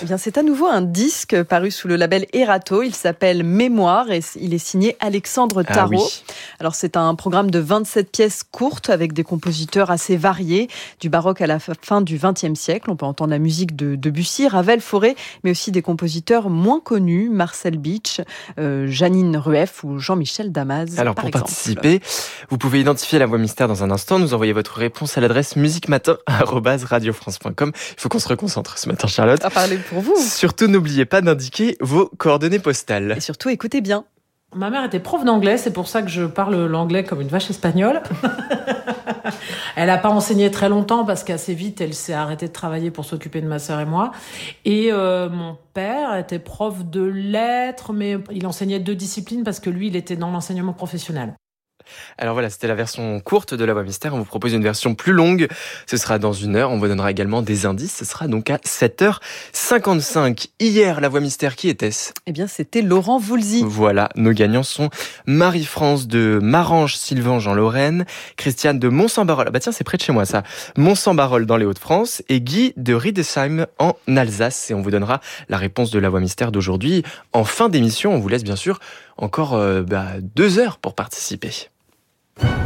Eh bien, c'est à nouveau un disque paru sous le label Erato. Il s'appelle Mémoire et il est signé Alexandre Tarot. Oui. Alors, c'est un programme de 27 pièces courtes avec des compositeurs assez variés, du baroque à la fin du XXe siècle. On peut entendre la musique de Debussy, Ravel, Fauré, mais aussi des compositeurs moins connus, Marcel Beach, Janine Rueff ou Jean-Michel Damas. Alors, pour participer, vous pouvez identifier la voix mystère dans un instant. Nous envoyez votre réponse à l'adresse musiquematin@radiofrance.com. Il faut qu'on se reconcentre ce matin, Charlotte. À parler pour vous. Surtout, n'oubliez pas d'indiquer vos coordonnées postales. Et surtout, écoutez bien. Ma mère était prof d'anglais, c'est pour ça que je parle l'anglais comme une vache espagnole. Elle n'a pas enseigné très longtemps parce qu'assez vite, elle s'est arrêtée de travailler pour s'occuper de ma sœur et moi. Et mon père était prof de lettres, mais il enseignait 2 disciplines parce que lui, il était dans l'enseignement professionnel. Alors voilà, c'était la version courte de la voix mystère. On vous propose une version plus longue. Ce sera dans 1 heure. On vous donnera également des indices. Ce sera donc à 7h55. Hier, la voix mystère, qui était-ce ? Eh bien, c'était Laurent Voulzy. Voilà, nos gagnants sont Marie-France de Marange-Sylvange en Lorraine, Christiane de Mont-Saint-Barol, bah tiens, c'est près de chez moi ça, Mont-Saint-Barol dans les Hauts-de-France, et Guy de Riedesheim en Alsace. Et on vous donnera la réponse de la voix mystère d'aujourd'hui en fin d'émission. On vous laisse bien sûr encore 2 heures pour participer.